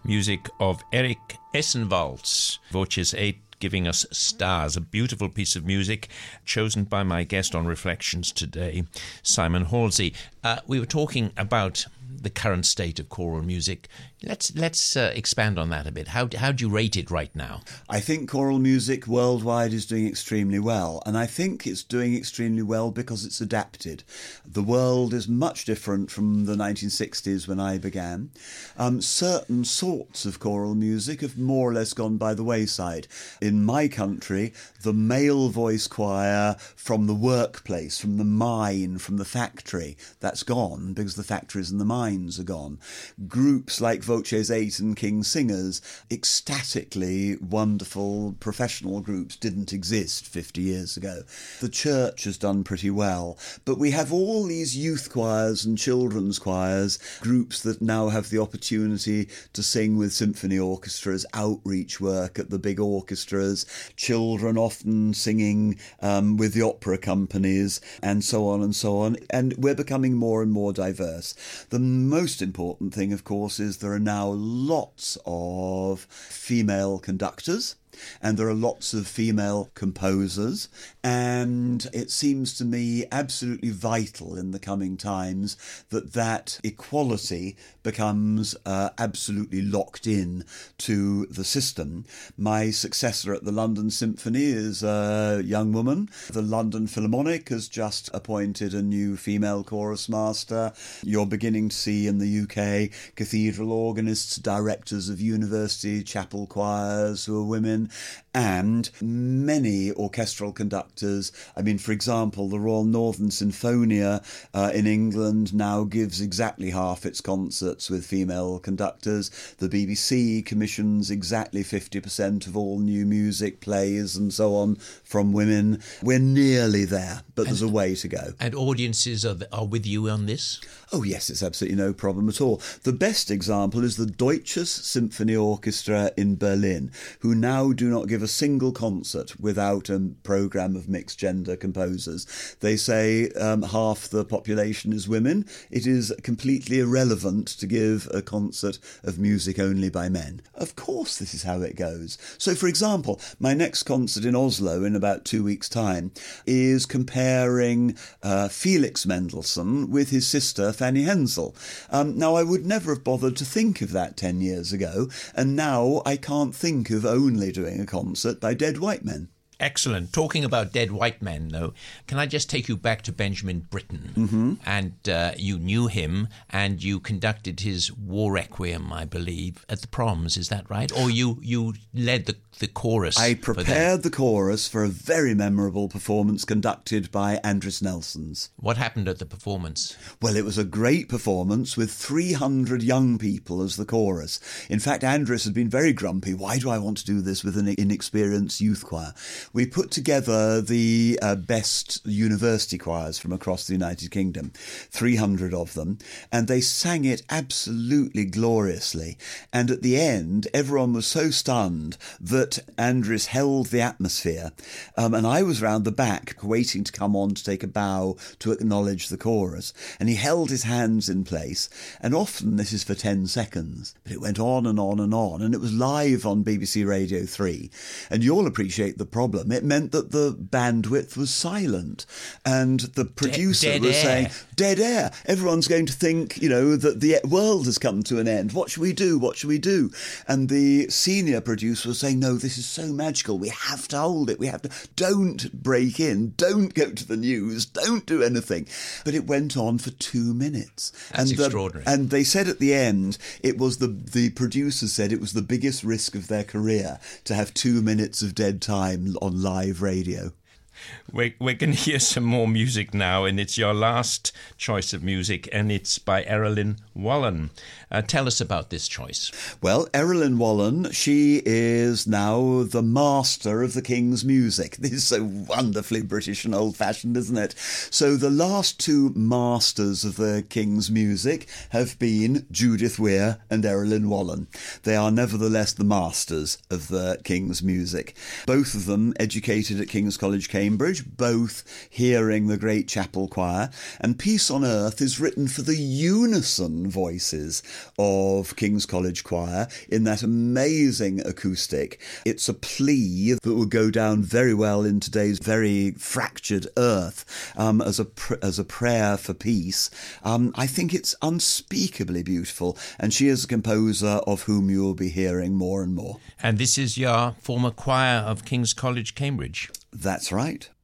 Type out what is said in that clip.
music of Erik Essenwalds, Voces 8, giving us Stars, a beautiful piece of music chosen by my guest on Reflections today, Simon Halsey. We were talking about the current state of choral music. Let's expand on that a bit. How do you rate it right now? I think choral music worldwide is doing extremely well, and I think it's doing extremely well because it's adapted. The world is much different from the 1960s when I began. Certain sorts of choral music have more or less gone by the wayside. In my country, the male voice choir from the workplace, from the mine, from the factory, that's gone because the factories and the mines are gone. Groups like Voces 8 and King Singers, ecstatically wonderful professional groups, didn't exist 50 years ago. The church has done pretty well, but we have all these youth choirs and children's choirs, groups that now have the opportunity to sing with symphony orchestras, outreach work at the big orchestras, children often singing with the opera companies, and so on and so on. And we're becoming more and more diverse. The most important thing, of course, is there are now lots of female conductors, and there are lots of female composers, and it seems to me absolutely vital in the coming times that equality becomes absolutely locked in to the system. My successor at the London Symphony is a young woman. The London Philharmonic has just appointed a new female chorus master. You're beginning to see in the UK cathedral organists, directors of university chapel choirs who are women, and many orchestral conductors. I mean, for example, the Royal Northern Sinfonia in England now gives exactly half its concerts with female conductors. The BBC commissions exactly 50% of all new music, plays and so on from women. We're nearly there, but there's a way to go. And audiences are with you on this? Oh yes, it's absolutely no problem at all. The best example is the Deutsches Symphony Orchestra in Berlin, who now do not give a single concert without a programme of mixed-gender composers. They say half the population is women. It is completely irrelevant to give a concert of music only by men. Of course this is how it goes. So, for example, my next concert in Oslo in about 2 weeks' time is comparing Felix Mendelssohn with his sister Fanny Hensel. Now, I would never have bothered to think of that 10 years ago, and now I can't think of only doing a concert by dead white men. Excellent. Talking about dead white men, though, can I just take you back to Benjamin Britten? Mm-hmm. And you knew him, and you conducted his War Requiem, I believe, at the Proms. Is that right? Or you led the chorus? I prepared the chorus for a very memorable performance conducted by Andris Nelsons. What happened at the performance? Well, it was a great performance with 300 young people as the chorus. In fact, Andris had been very grumpy. Why do I want to do this with an inexperienced youth choir? We put together the best university choirs from across the United Kingdom, 300 of them, and they sang it absolutely gloriously. And at the end, everyone was so stunned that Andris held the atmosphere, and I was round the back waiting to come on to take a bow to acknowledge the chorus. And he held his hands in place, and often this is for 10 seconds, but it went on and on and on, and it was live on BBC Radio 3. And you'll appreciate the problem. It meant that the bandwidth was silent, and the producer was saying, dead air. Everyone's going to think, that the world has come to an end. What should we do? What should we do? And the senior producer was saying, no, this is so magical. We have to hold it. Don't break in. Don't go to the news. Don't do anything. But it went on for 2 minutes. That's extraordinary. And they said at the end, it was the producer said it was the biggest risk of their career to have 2 minutes of dead time on live radio. We're going to hear some more music now, and it's your last choice of music, and it's by Erilyn Wallen. Tell us about this choice. Well, Erilyn Wallen, she is now the master of the King's music. This is so wonderfully British and old-fashioned, isn't it? So the last two masters of the King's music have been Judith Weir and Erilyn Wallen. They are nevertheless the masters of the King's music. Both of them educated at King's College, Cambridge, Cambridge, both hearing the great chapel choir, and Peace on Earth is written for the unison voices of King's College Choir in that amazing acoustic. It's a plea that would go down very well in today's very fractured earth as a prayer for peace. I think it's unspeakably beautiful, and she is a composer of whom you will be hearing more and more. And this is your former choir of King's College, Cambridge? That's right.